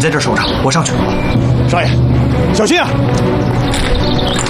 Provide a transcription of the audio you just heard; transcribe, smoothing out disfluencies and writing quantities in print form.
在这守着，我上去。 少爷，小心啊！